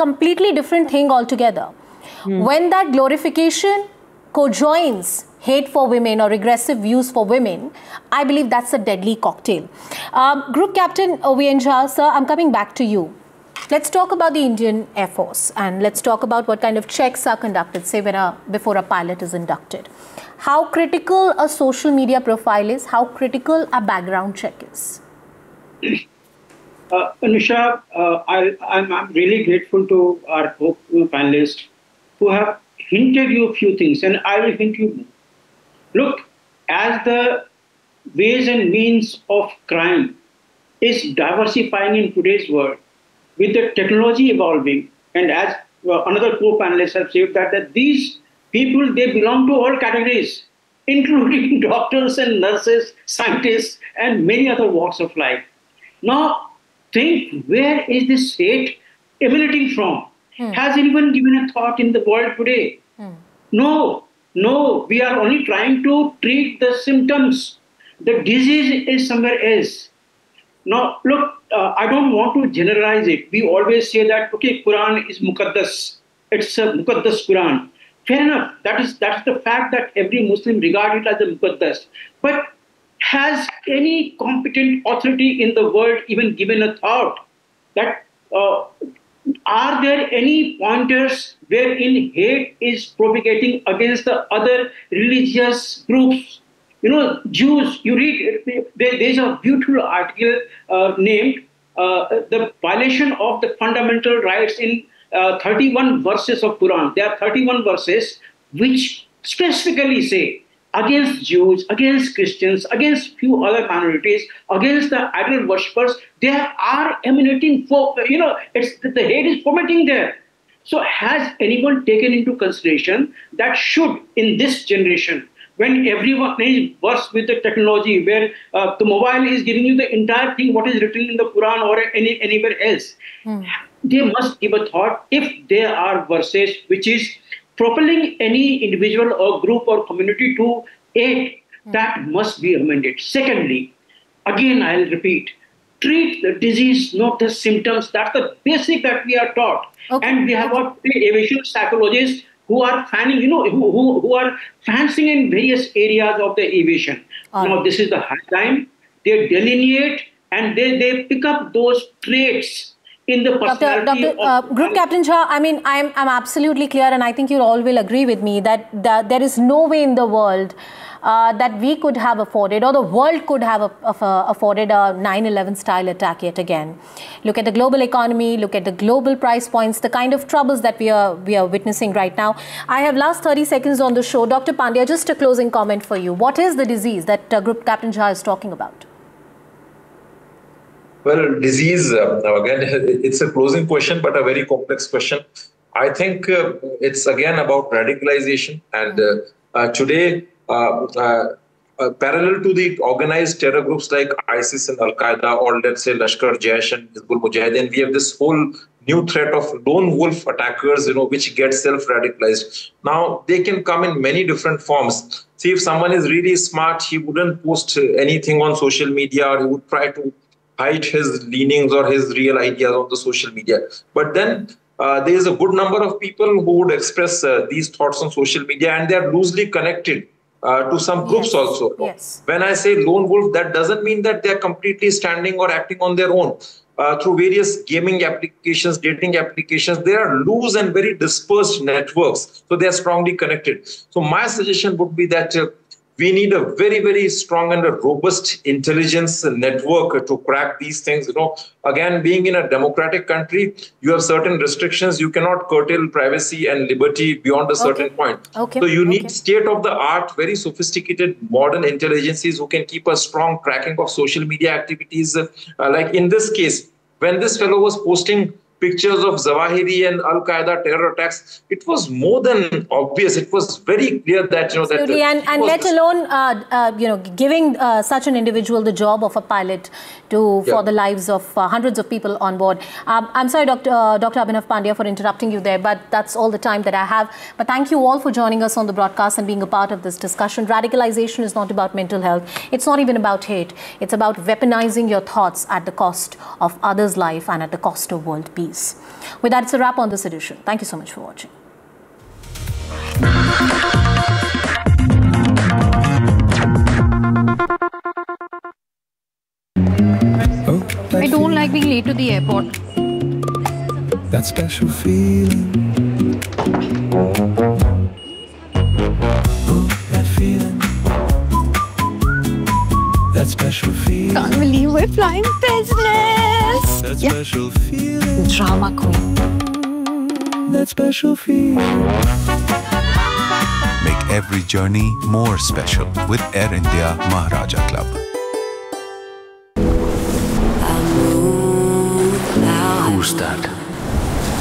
completely different thing altogether. When that glorification co-joins hate for women or regressive views for women, I believe that's a deadly cocktail. Group Captain Oviyan Jha, sir, I'm coming back to you. Let's talk about the Indian Air Force, and let's talk about what kind of checks are conducted, say, before a pilot is inducted. How critical a social media profile is, how critical a background check is. Anusha, I'm really grateful to our panelists who have hinted you a few things, and I will hint you more. Look, as the ways and means of crime is diversifying in today's world, with the technology evolving, and as another co-panelists have said, that these people, they belong to all categories, including doctors and nurses, scientists, and many other walks of life. Now, think, where is this hate emanating from? Has anyone given a thought in the world today? No, we are only trying to treat the symptoms. The disease is somewhere else. Now, look, I don't want to generalize it. We always say that, okay, Quran is Muqaddas. It's a Muqaddas Quran. Fair enough. That's the fact that every Muslim regards it as a Muqaddas. But has any competent authority in the world even given a thought that are there any pointers wherein hate is propagating against the other religious groups? You know, Jews, you read, there's a beautiful article named The Violation of the Fundamental Rights in 31 verses of Quran. There are 31 verses which specifically say against Jews, against Christians, against few other minorities, against the idol worshippers, there are emanating, it's the hate is fomenting there. So has anyone taken into consideration that should, in this generation, when everyone is versed with the technology, where the mobile is giving you the entire thing, what is written in the Quran or anywhere else, they must give a thought if there are verses which is propelling any individual or group or community to aid, that must be amended. Secondly, again I'll repeat, treat the disease, not the symptoms. That's the basic that we are taught. Okay. And we have got aviation psychologists who are fanning, who are fancying in various areas of the aviation. Now this is the high time. They delineate and they pick up those traits in the personality of Group Captain Jha, I mean, I'm absolutely clear, and I think you all will agree with me that there is no way in the world that we could have afforded, or the world could have afforded a 9/11 style attack yet again. Look at the global economy, look at the global price points, the kind of troubles that we are witnessing right now. I have last 30 seconds on the show. Dr. Pandya, just a closing comment for you. What is the disease that Group Captain Jha is talking about? Well, disease, again, it's a closing question, but a very complex question. I think it's again about radicalization. And today, parallel to the organized terror groups like ISIS and Al-Qaeda, or let's say Lashkar Jaish and Hizbul Mujahideen, we have this whole new threat of lone wolf attackers, which get self-radicalized. Now, they can come in many different forms. See, if someone is really smart, he wouldn't post anything on social media, or he would try to hide his leanings or his real ideas on the social media. But then there is a good number of people who would express these thoughts on social media, and they are loosely connected to some groups also. Yes. When I say lone wolf, that doesn't mean that they are completely standing or acting on their own. Through various gaming applications, dating applications, they are loose and very dispersed networks. So they are strongly connected. So my suggestion would be that we need a very, very strong and a robust intelligence network to crack these things. Again, being in a democratic country, you have certain restrictions. You cannot curtail privacy and liberty beyond a certain point. So you need state-of-the-art, very sophisticated, modern intelligences who can keep a strong tracking of social media activities. Like in this case, when this fellow was posting pictures of Zawahiri and Al-Qaeda terror attacks, it was more than obvious. It was very clear that, Absolutely. and let alone, giving such an individual the job of a pilot for the lives of hundreds of people on board. I'm sorry, Dr. Abhinav Pandya, for interrupting you there, but that's all the time that I have. But thank you all for joining us on the broadcast and being a part of this discussion. Radicalization is not about mental health. It's not even about hate. It's about weaponizing your thoughts at the cost of others' life and at the cost of world peace. families. With that, it's a wrap on this edition. Thank you so much for watching. I don't like being late to the airport. That special feeling. Oh, that feeling. That special feeling. Can't believe we're flying business. That special feeling. Drama queen. That special feeling. Make every journey more special with Air India Maharaja Club. Who's that?